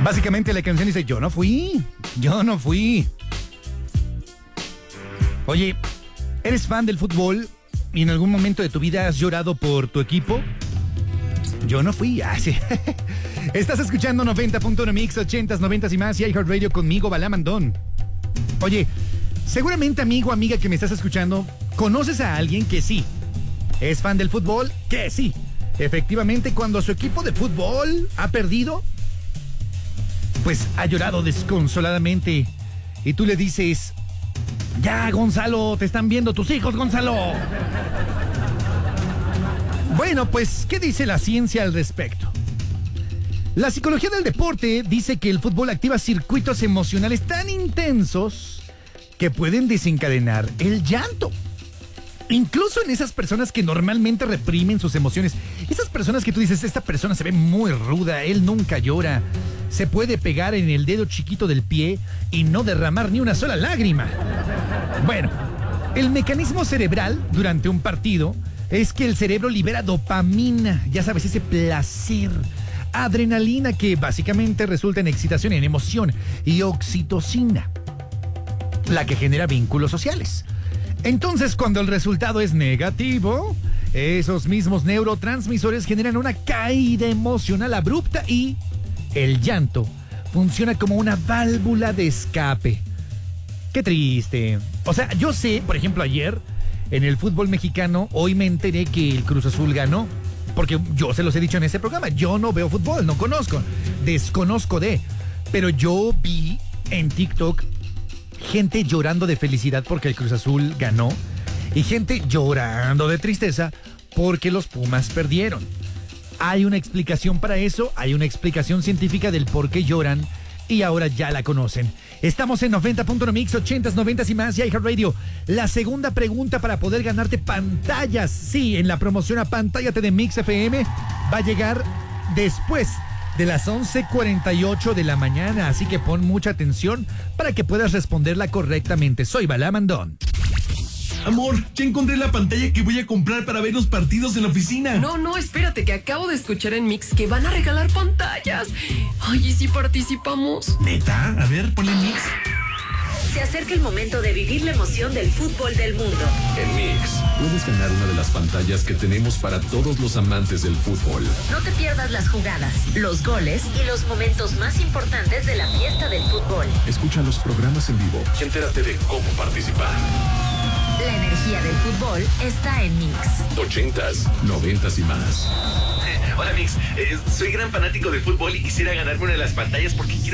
Básicamente la canción dice, yo no fui. Oye, ¿eres fan del fútbol y en algún momento de tu vida has llorado por tu equipo? Yo no fui. Sí. Estás escuchando 90.1 Mix, 80s, 90s y más y iHeartRadio conmigo, Balamandón. Oye, seguramente amigo, amiga que me estás escuchando, conoces a alguien que sí es fan del fútbol, que sí. Efectivamente, cuando su equipo de fútbol ha perdido, pues ha llorado desconsoladamente. Y tú le dices, ya, Gonzalo, te están viendo tus hijos, Gonzalo. Bueno, pues, ¿qué dice la ciencia al respecto? La psicología del deporte dice que el fútbol activa circuitos emocionales tan intensos que pueden desencadenar el llanto. Incluso en esas personas que normalmente reprimen sus emociones. Esas personas que tú dices, esta persona se ve muy ruda, él nunca llora. Se puede pegar en el dedo chiquito del pie y no derramar ni una sola lágrima. Bueno, el mecanismo cerebral durante un partido es que el cerebro libera dopamina, ya sabes, ese placer, adrenalina que básicamente resulta en excitación, en emoción, y oxitocina, la que genera vínculos sociales. Entonces, cuando el resultado es negativo, esos mismos neurotransmisores generan una caída emocional abrupta y el llanto funciona como una válvula de escape. Qué triste. O sea, yo sé, por ejemplo, ayer en el fútbol mexicano, hoy me enteré que el Cruz Azul ganó. Porque yo se los he dicho en este programa, yo no veo fútbol, no conozco, desconozco de. Pero yo vi en TikTok gente llorando de felicidad porque el Cruz Azul ganó y gente llorando de tristeza porque los Pumas perdieron. Hay una explicación para eso, hay una explicación científica del por qué lloran y ahora ya la conocen. Estamos en 90.1 Mix, 80s, 90s y más y iHeartRadio. La segunda pregunta para poder ganarte pantallas, sí, en la promoción Apantállate de Mix FM, va a llegar después de las 11:48 de la mañana, así que pon mucha atención para que puedas responderla correctamente. Soy Balamandón. Amor, ya encontré la pantalla que voy a comprar para ver los partidos en la oficina. No, espérate, que acabo de escuchar en Mix que van a regalar pantallas. Ay, ¿y si participamos? ¿Neta? A ver, ponle Mix. Se acerca el momento de vivir la emoción del fútbol del mundo. En Mix, puedes ganar una de las pantallas que tenemos para todos los amantes del fútbol. No te pierdas las jugadas, los goles y los momentos más importantes de la fiesta del fútbol. Escucha los programas en vivo y entérate de cómo participar. La energía del fútbol está en Mix. 80s, 90s y más. Hola Mix, soy gran fanático de fútbol y quisiera ganarme una de las pantallas porque quiero